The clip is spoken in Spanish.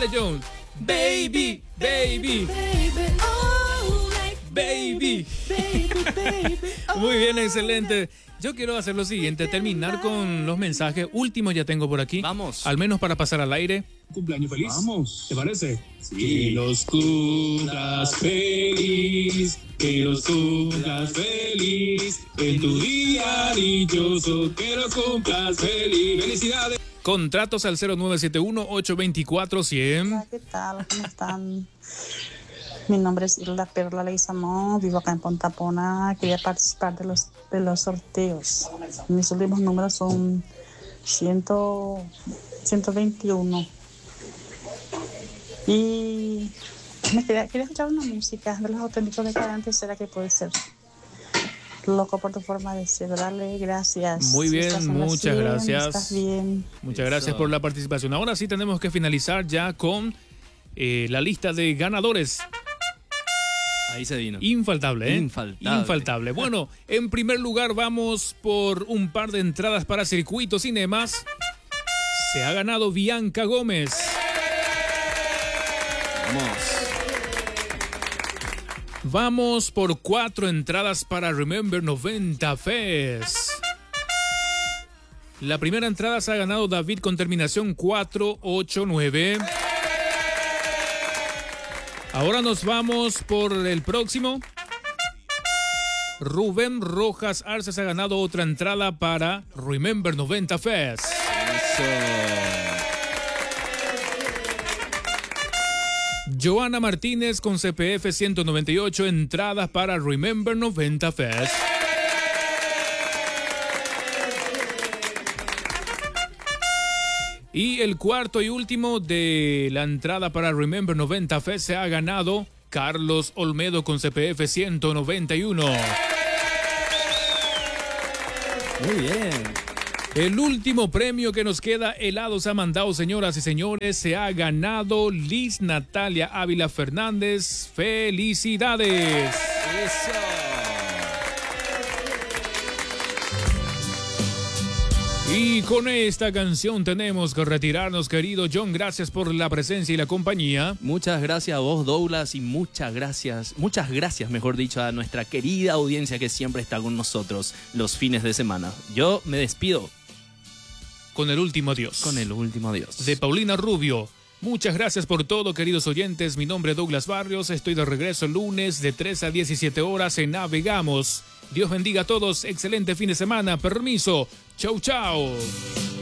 Dale, John. Baby, baby. Baby. Muy bien, excelente. Yo quiero hacer lo siguiente, terminar con los mensajes últimos, ya tengo por aquí. Vamos. Al menos para pasar al aire. Cumpleaños feliz. Vamos. ¿Te parece? Sí. Que los cumplas feliz, que los cumplas feliz, en tu día dichoso, que los cumplas feliz. ¡Felicidades! Contratos al 0971-824-100. Hola, ¿qué tal? ¿Cómo están? Mi nombre es Hilda Perla Leguizamón, vivo acá en Pontapona. Quería participar de los sorteos. Mis últimos números son 121. Y quería escuchar una música de los auténticos decadentes. ¿Será que puede ser? Loco por tu forma de ser. Dale, gracias. Muy bien, muchas gracias. Estás bien. Muchas gracias por la participación. Ahora sí tenemos que finalizar ya con la lista de ganadores. Ahí se vino. Infaltable, ¿eh? Infaltable. Bueno, en primer lugar vamos por un par de entradas para Circuito Cinemas. Se ha ganado Bianca Gómez. Vamos por 4 entradas para Remember 90 Fest. La primera entrada se ha ganado David con terminación 489. Ahora nos vamos por el próximo. Rubén Rojas Arce se ha ganado otra entrada para Remember 90 Fest. Joana Martínez con CPF 198 entradas para Remember 90 Fest. Y el cuarto y último de la entrada para Remember 90 Fest se ha ganado Carlos Olmedo con CPF 191. Muy bien. El último premio que nos queda, helados ha mandado, señoras y señores, se ha ganado Liz Natalia Ávila Fernández. ¡Felicidades! Eso. Y con esta canción tenemos que retirarnos, querido John. Gracias por la presencia y la compañía. Muchas gracias a vos, Douglas, y muchas gracias, mejor dicho, a nuestra querida audiencia que siempre está con nosotros los fines de semana. Yo me despido. Con el último adiós. Con el último adiós. De Paulina Rubio. Muchas gracias por todo, queridos oyentes. Mi nombre es Douglas Barrios. Estoy de regreso el lunes de 3 a 17 horas en Navegamos. Dios bendiga a todos. Excelente fin de semana. Permiso. Chau, chau.